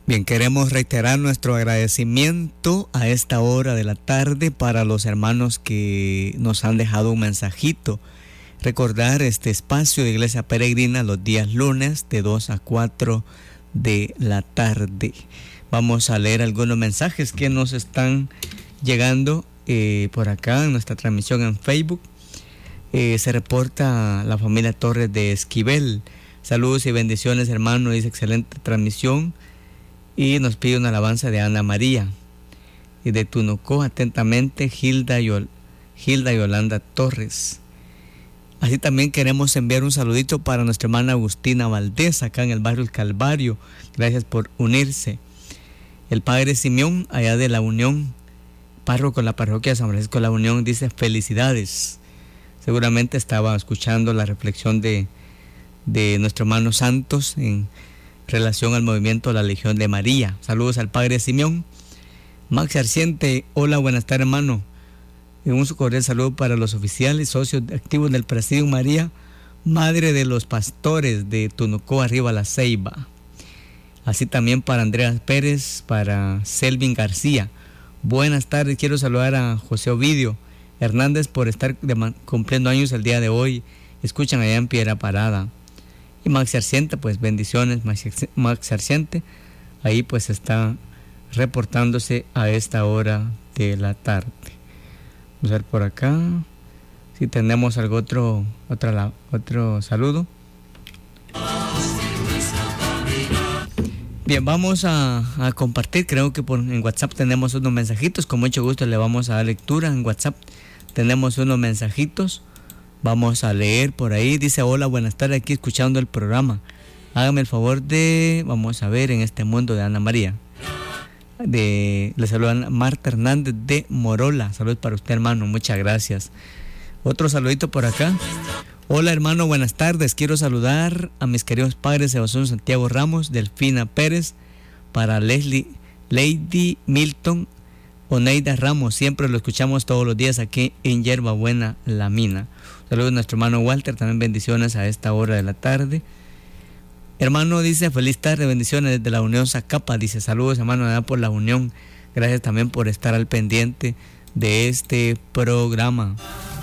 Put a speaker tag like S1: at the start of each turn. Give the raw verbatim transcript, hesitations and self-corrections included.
S1: Bien, queremos reiterar nuestro agradecimiento a esta hora de la tarde para los hermanos que nos han dejado un mensajito. Recordar este espacio de Iglesia Peregrina los días lunes de dos a cuatro de la tarde. Vamos a leer algunos mensajes que nos están llegando eh, por acá en nuestra transmisión en Facebook. Eh, se reporta la familia Torres de Esquivel. Saludos y bendiciones, hermano, dice excelente transmisión. Y nos pide una alabanza de Ana María. Y de Tunocó, atentamente, Hilda, Yol, Hilda Yolanda Torres. Así también queremos enviar un saludito para nuestra hermana Agustina Valdés, acá en el barrio El Calvario. Gracias por unirse. El padre Simeón, allá de La Unión, párroco en la parroquia de San Francisco de La Unión, dice felicidades. Seguramente estaba escuchando la reflexión de, de nuestro hermano Santos en relación al movimiento de la Legión de María. Saludos al padre Simeón. Max Arciente, hola, buenas tardes, hermano. Un cordial saludo para los oficiales, socios activos del Presidium María, Madre de los Pastores de Tunocó, arriba La Ceiba. Así también para Andrea Pérez, para Selvin García. Buenas tardes, quiero saludar a José Ovidio Hernández por estar de, cumpliendo años el día de hoy. Escuchan allá en Piedra Parada. Y Max Arciente, pues bendiciones, Max Arciente. Ahí pues está reportándose a esta hora de la tarde. Vamos a ver por acá si tenemos algo otro, otra, otro saludo. Bien, vamos a, a compartir. Creo que por, en WhatsApp tenemos unos mensajitos. Con mucho gusto le vamos a dar lectura. En WhatsApp tenemos unos mensajitos. Vamos a leer por ahí. Dice, hola, buenas tardes, aquí escuchando el programa. Hágame el favor de, vamos a ver, en este mundo de Ana María. De, le saludan Marta Hernández de Morola. Saludos para usted, hermano, muchas gracias. Otro saludito por acá. Hola, hermano, buenas tardes. Quiero saludar a mis queridos padres Sebastián Santiago Ramos, Delfina Pérez, para Leslie, Lady Milton, Oneida Ramos. Siempre lo escuchamos todos los días aquí en Hierbabuena, La Mina. Saludos a nuestro hermano Walter, también bendiciones a esta hora de la tarde. Hermano dice, feliz tarde, bendiciones desde la Unión Zacapa. Dice, saludos, hermano, nada por la Unión. Gracias también por estar al pendiente de este programa.